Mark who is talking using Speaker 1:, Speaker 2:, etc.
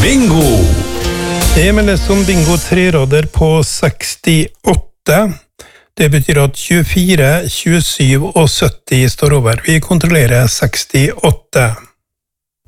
Speaker 1: Bingo!
Speaker 2: Det meldes som bingo 3-rader på 68. Det betyr at 24, 27 og 70 står over. Vi kontrollerer 68.